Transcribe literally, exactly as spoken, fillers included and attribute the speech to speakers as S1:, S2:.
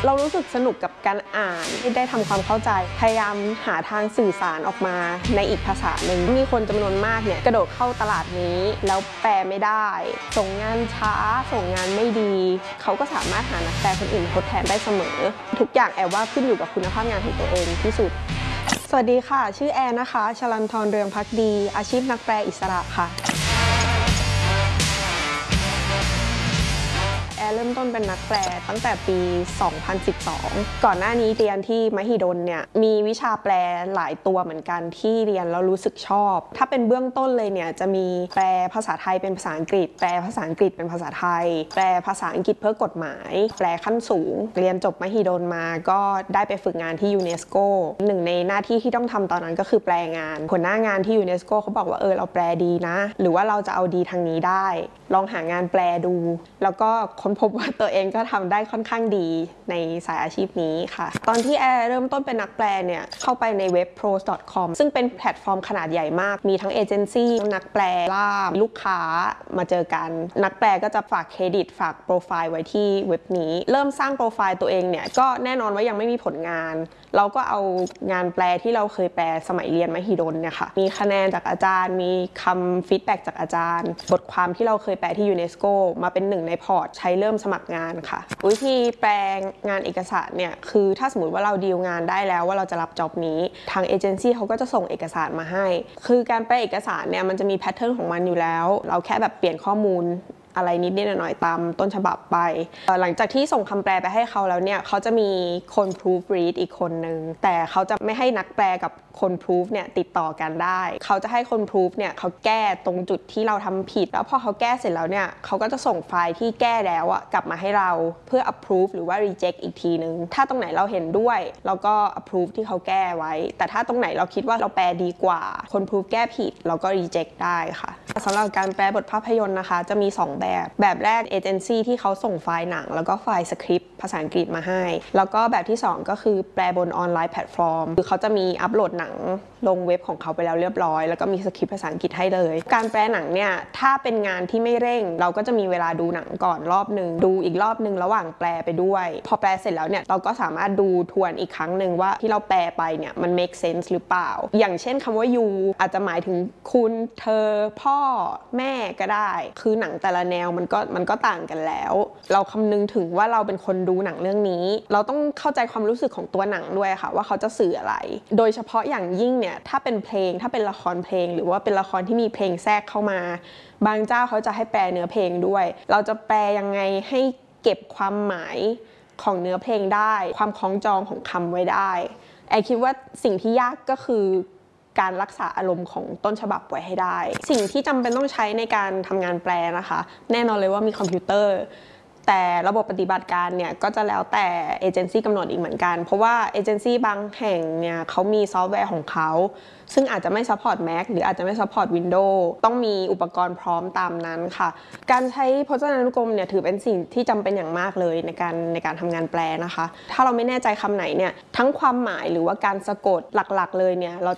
S1: เรารู้สึกสนุกกับการอ่านที่ได้ทำความเข้าใจพยายามหาทางสื่อสารออกมาในอีกภาษาหนึ่งมีคนจำนวนมากเนี่ยกระโดดเข้าตลาดนี้แล้วแปลไม่ได้ส่งงานช้าส่งงานไม่ดีเขาก็สามารถหานักแปลคนอื่นทดแทนได้เสมอทุกอย่างแอบว่าขึ้นอยู่กับคุณภาพงานของตัวเองที่สุดสวัสดีค่ะชื่อแอนนะคะชลันทรเรืองภักดีอาชีพนักแปลอิสระค่ะแอร์เริ่มต้นเป็นนักแปลตั้งแต่ปี สองพันสิบสอง ก่อนหน้านี้เรียนที่มหิดลเนี่ยมีวิชาแปลหลายตัวเหมือนกันที่เรียนแล้วรู้สึกชอบถ้าเป็นเบื้องต้นเลยเนี่ยจะมีแปลภาษาไทยเป็นภาษาอังกฤษแปลภาษาอังกฤษเป็นภาษาไทยแปลภาษาอังกฤษเพื่อกฎหมายแปลขั้นสูงเรียนจบมหิดลมาก็ได้ไปฝึกงานที่ยูเนสโกหนึ่งในหน้าที่ที่ต้องทำตอนนั้นก็คือแปลงานหัวหน้างานที่ยูเนสโกเขาบอกว่าเออเราแปลดีนะหรือว่าเราจะเอาดีทางนี้ได้ลองหางานแปลดูแล้วก็ค้นพบว่าตัวเองก็ทำได้ค่อนข้างดีในสายอาชีพนี้ค่ะตอนที่แอร์เริ่มต้นเป็นนักแปลเนี่ยเข้าไปในเว็บ โพรส ดอท คอม ซึ่งเป็นแพลตฟอร์มขนาดใหญ่มากมีทั้งเอเจนซี่นักแปลล่ามลูกค้ามาเจอกันนักแปลก็จะฝากเครดิตฝากโปรไฟล์ไว้ที่เว็บนี้เริ่มสร้างโปรไฟล์ตัวเองเนี่ยก็แน่นอนว่ายังไม่มีผลงานเราก็เอางานแปลที่เราเคยแปลสมัยเรียนมหิดลเนี่ยค่ะมีคะแนนจากอาจารย์มีคำฟีดแบ็กจากอาจารย์บทความที่เราเคยแปลที่ยูเนสโกมาเป็นหนึ่งในพอร์ตใช้เริ่มสมัครงานค่ะวิธีแปลงานเอกสารเนี่ยคือถ้าสมมติว่าเราดีลงานได้แล้วว่าเราจะรับจ็อบนี้ทางเอเจนซี่เขาก็จะส่งเอกสารมาให้คือการแปลเอกสารเนี่ยมันจะมีแพทเทิร์นของมันอยู่แล้วเราแค่แบบเปลี่ยนข้อมูลอะไรนิดนิดหน่อยๆตามต้นฉบับไปหลังจากที่ส่งคำแปลไปให้เขาแล้วเนี่ยเขาจะมีคน proofread อีกคนนึงแต่เขาจะไม่ให้นักแปลกับคน proof เนี่ยติดต่อกันได้เขาจะให้คน proof เนี่ยเขาแก้ตรงจุดที่เราทำผิดแล้วพอเขาแก้เสร็จแล้วเนี่ยเขาก็จะส่งไฟล์ที่แก้แล้วอะกลับมาให้เราเพื่อ approve หรือว่า reject อีกทีนึงถ้าตรงไหนเราเห็นด้วยเราก็ approve ที่เขาแก้ไว้แต่ถ้าตรงไหนเราคิดว่าเราแปลดีกว่าคน proof แก้ผิดเราก็ reject ได้ค่ะสำหรับการแปลบทภาพยนตร์นะคะจะมีสองแบบแบบแรกเอเจนซี่ที่เขาส่งไฟล์หนังแล้วก็ไฟล์สคริปต์ภาษาอังกฤษมาให้แล้วก็แบบที่สองก็คือแปลบนออนไลน์แพลตฟอร์มคือเขาจะมีอัปโหลดหนังลงเว็บของเขาไปแล้วเรียบร้อยแล้วก็มีสคริปต์ภาษาอังกฤษให้เลยการแปลหนังเนี่ยถ้าเป็นงานที่ไม่เร่งเราก็จะมีเวลาดูหนังก่อนรอบนึงดูอีกรอบนึงระหว่างแปลไปด้วยพอแปลเสร็จแล้วเนี่ยเราก็สามารถดูทวนอีกครั้งนึงว่าที่เราแปลไปเนี่ยมัน make sense หรือเปล่าอย่างเช่นคำว่า you อาจจะหมายถึงคุณเธอพ่อแม่ก็ได้คือหนังแต่ละแนวมันก็มันก็ต่างกันแล้วเราคำนึงถึงว่าเราเป็นคนดูหนังเรื่องนี้เราต้องเข้าใจความรู้สึกของตัวหนังด้วยค่ะว่าเขาจะสื่ออะไรโดยเฉพาะอย่างยิ่งเนี่ยถ้าเป็นเพลงถ้าเป็นละครเพลงหรือว่าเป็นละครที่มีเพลงแทรกเข้ามาบางเจ้าเขาจะให้แปลเนื้อเพลงด้วยเราจะแปลยังไงให้เก็บความหมายของเนื้อเพลงได้ความคล้องจองของคำไว้ได้แอคิดว่าสิ่งที่ยากก็คือการรักษาอารมณ์ของต้นฉบับไว้ให้ได้สิ่งที่จำเป็นต้องใช้ในการทำงานแปลนะคะแน่นอนเลยว่ามีคอมพิวเตอร์แต่ระบบปฏิบัติการเนี่ยก็จะแล้วแต่เอเจนซี่กำหนดอีกเหมือนกันเพราะว่าเอเจนซี่บางแห่งเนี่ยเขามีซอฟต์แวร์ของเขาซึ่งอาจจะไม่ซัพพอร์ต Mac หรืออาจจะไม่ซัพพอร์ต Windows ต้องมีอุปกรณ์พร้อมตามนั้นค่ะการใช้พจนานุกรมเนี่ยถือเป็นสิ่งที่จำเป็นอย่างมากเลยในการในการทำงานแปลนะคะถ้าเราไม่แน่ใจคำไหนเนี่ยทั้งความหมายหรือว่าการสะกดหลักๆเลยเนี่ยเรา